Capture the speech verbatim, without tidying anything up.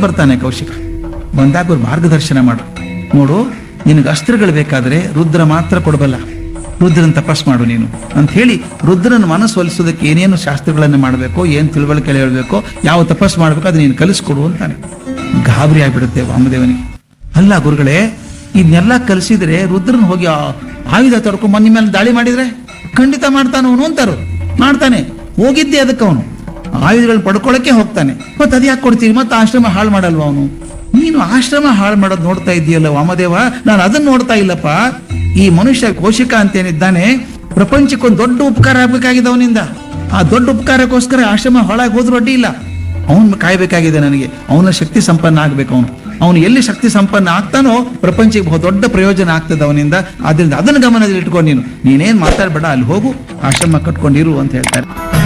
ಬರ್ತಾನೆ ಕೌಶಿಕ. ಬಂದಾಗ ಅವ್ರು ಮಾರ್ಗದರ್ಶನ ಮಾಡು. ನೋಡು, ನಿನಗೆ ಅಸ್ತ್ರಗಳು ಬೇಕಾದ್ರೆ ರುದ್ರ ಮಾತ್ರ ಕೊಡಬಲ್ಲ, ರುದ್ರನ ತಪಸ್ ಮಾಡು ನೀನು ಅಂತ ಹೇಳಿ ರುದ್ರನ ಮನಸ್ಸು ಒಲಿಸೋದಕ್ಕೆ ಏನೇನು ಶಾಸ್ತ್ರಗಳನ್ನು ಮಾಡಬೇಕು, ಏನು ತಿಳುವಳಿಕೆ ಹೇಳಬೇಕು, ಯಾವ ತಪಸ್ ಮಾಡಬೇಕು ಅದು ನೀನು ಕಲಿಸ್ಕೊಡು ಅಂತಾನೆ. ಗಾಬರಿ ಆಗ್ಬಿಡುತ್ತೆ ವಾಮದೇವನಿಗೆ. ಅಲ್ಲ ಗುರುಗಳೇ, ಇದನ್ನೆಲ್ಲ ಕಲಿಸಿದ್ರೆ ರುದ್ರನ್ ಹೋಗಿ ಆ ಆಯುಧ ತೊಡ್ಕೊಂಡ್ ಮನೆ ಮೇಲೆ ದಾಳಿ ಮಾಡಿದ್ರೆ ಖಂಡಿತ ಮಾಡ್ತಾನ ಅವನು ಅಂತಾರು. ಮಾಡ್ತಾನೆ, ಹೋಗಿದ್ದೆ ಅದಕ್ಕೆ ಅವನು ಆಯುಧಗಳನ್ನ ಪಡ್ಕೊಳ್ಳಕ್ಕೆ ಹೋಗ್ತಾನೆ. ಮತ್ತೆ ಅದ್ಯಾಕೆ ಕೊಡ್ತೀವಿ, ಮತ್ತೆ ಆಶ್ರಮ ಹಾಳು ಮಾಡಲ್ವ ಅವನು? ನೀನು ಆಶ್ರಮ ಹಾಳು ಮಾಡೋದು ನೋಡ್ತಾ ಇದೆಯಲ್ಲ ವಾಮದೇವ, ನಾನು ಅದನ್ನ ನೋಡ್ತಾ ಇಲ್ಲಪ್ಪ. ಈ ಮನುಷ್ಯ ಕೌಶಿಕ ಅಂತೇನಿದ್ದಾನೆ, ಪ್ರಪಂಚಕ್ಕೊಂದು ದೊಡ್ಡ ಉಪಕಾರ ಆಗ್ಬೇಕಾಗಿದೆ ಅವನಿಂದ. ಆ ದೊಡ್ಡ ಉಪಕಾರಕ್ಕೋಸ್ಕರ ಆಶ್ರಮ ಹಾಳಾಗಿ ಹೋದ್ರೂ ಅಡ್ಡಿ ಇಲ್ಲ, ಅವನು ಕಾಯ್ಬೇಕಾಗಿದೆ ನನಗೆ. ಅವನ ಶಕ್ತಿ ಸಂಪನ್ನ ಆಗ್ಬೇಕು. ಅವನು ಅವನು ಎಲ್ಲಿ ಶಕ್ತಿ ಸಂಪನ್ನ ಆಗ್ತಾನೋ ಪ್ರಪಂಚಕ್ಕೆ ಬಹು ದೊಡ್ಡ ಪ್ರಯೋಜನ ಆಗ್ತದೆ ಅವನಿಂದ. ಆದ್ರಿಂದ ಅದನ್ನ ಗಮನದಲ್ಲಿ ಇಟ್ಕೊಂಡು ನೀನು ನೀನೇನ್ ಮಾತಾಡ್ಬೇಡ, ಅಲ್ಲಿ ಹೋಗು ಆಶ್ರಮ ಕಟ್ಕೊಂಡಿರು ಅಂತ ಹೇಳ್ತಾರೆ.